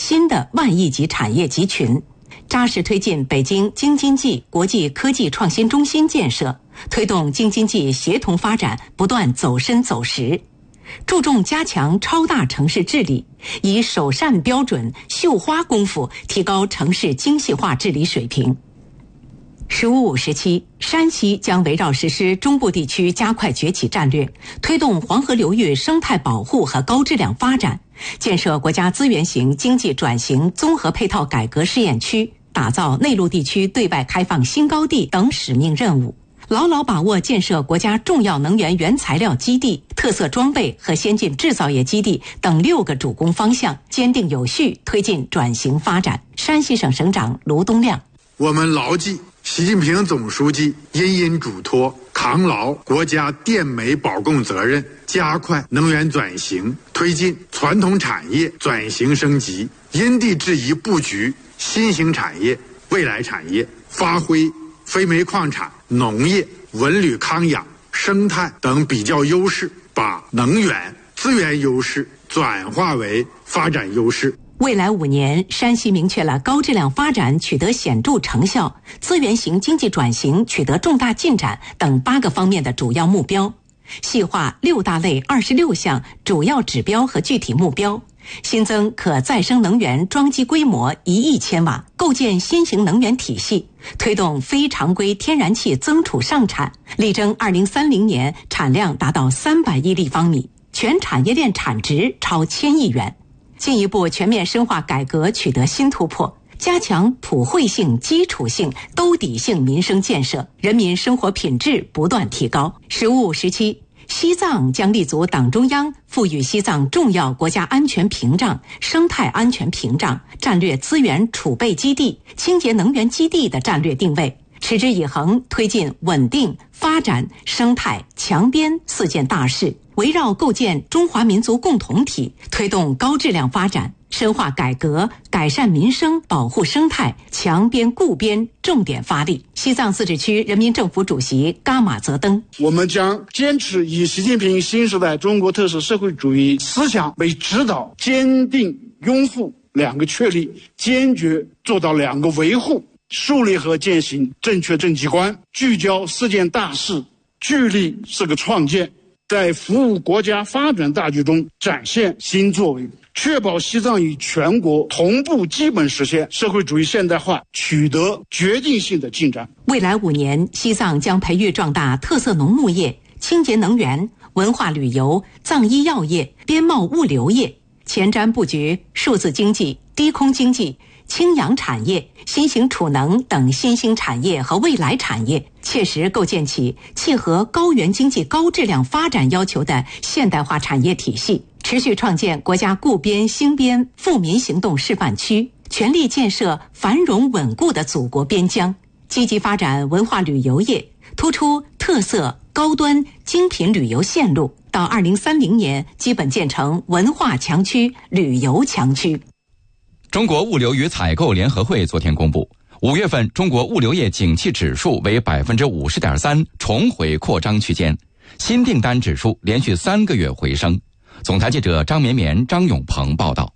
新的万亿级产业集群，扎实推进北京京津冀国际科技创新中心建设，推动京津冀协同发展不断走深走实，注重加强超大城市治理，以首善标准、绣花功夫提高城市精细化治理水平。15-5时期，山西将围绕实施中部地区加快崛起战略，推动黄河流域生态保护和高质量发展，建设国家资源型经济转型综合配套改革试验区，打造内陆地区对外开放新高地等使命任务，牢牢把握建设国家重要能源原材料基地、特色装备和先进制造业基地等6个主攻方向，坚定有序推进转型发展。山西省省长卢东亮： 我们牢记习近平总书记殷嘱托，扛牢国家电煤保供责任，加快能源转型，推进传统产业转型升级，因地制宜布局新型产业、未来产业，发挥非煤矿产、农业、文旅康养、生态等比较优势，把能源资源优势转化为发展优势。 未来5年，山西明确了高质量发展取得显著成效、资源型经济转型取得重大进展等8个方面的主要目标，细化6大类26项主要指标和具体目标，新增可再生能源装机规模1亿千瓦，构建新型能源体系，推动非常规天然气增储上产，力争2030年产量达到300亿立方米，全产业链产值超1000亿元。进一步全面深化改革取得新突破，加强普惠性、基础性、兜底性民生建设，人民生活品质不断提高。15-5时期，西藏将立足党中央赋予西藏重要国家安全屏障、生态安全屏障、战略资源储备基地、清洁能源基地的战略定位，持之以恒推进稳定、发展、生态、强边4件大事，围绕构建中华民族共同体，推动高质量发展，深化改革，改善民生，保护生态，强边固边重点发力。西藏自治区人民政府主席噶玛泽登： 我们将坚持以习近平新时代中国特色社会主义思想为指导，坚定拥护2个确立，坚决做到2个维护，树立和践行正确政绩观，聚焦4件大事，聚力4个创建，在服务国家发展大局中展现新作为，确保西藏与全国同步基本实现社会主义现代化取得决定性的进展。 未来5年，西藏将培育壮大特色农牧业、清洁能源、文化旅游、藏医药业、边贸物流业，前瞻布局数字经济、低空经济、氢氧产业、新型储能等新兴产业和未来产业，切实构建起契合高原经济高质量发展要求的现代化产业体系，持续创建国家固边兴边富民行动示范区，全力建设繁荣稳固的祖国边疆，积极发展文化旅游业，突出特色、高端、精品旅游线路，到2030年基本建成文化强区、旅游强区。 中国物流与采购联合会昨天公布，5月份中国物流业景气指数为 50.3%， 重回扩张区间，新订单指数连续3个月回升。总台记者张绵绵、张永鹏报道。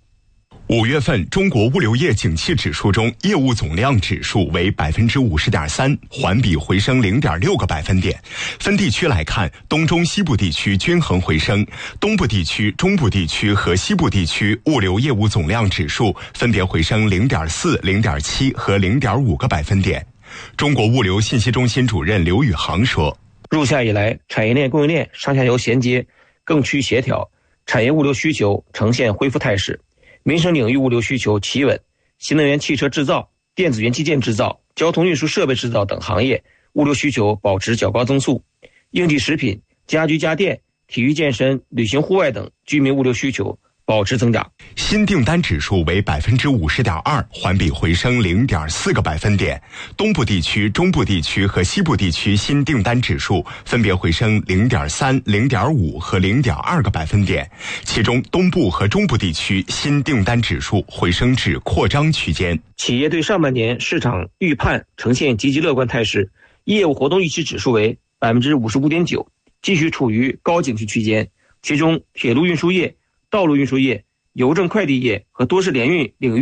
5月份中国物流业景气指数中，业务总量指数为 50.3%， 环比回升 0.6个百分点。分地区来看，东中西部地区均衡回升，东部地区、中部地区和西部地区物流业务总量指数分别回升 0.4、0.7 和 0.5个百分点。中国物流信息中心主任刘宇航说， 入夏以来，产业链供应链上下游衔接更趋协调，产业物流需求呈现恢复态势，民生领域物流需求企稳，新能源汽车制造、电子元器件制造、交通运输设备制造等行业物流需求保持较高增速，应急食品、家居家电、体育健身、旅行户外等居民物流需求保持增长。 新订单指数为 50.2%， 环比回升 0.4个百分点。东部地区、中部地区和西部地区新订单指数分别回升 0.3、0.5 和 0.2个百分点。其中东部和中部地区新订单指数回升至扩张区间。 企业对上半年市场预判呈现积极乐观态势，业务活动预期指数为 55.9%， 继续处于高景气区间。其中铁路运输业、道路运输业、邮政快递业和多式联运领域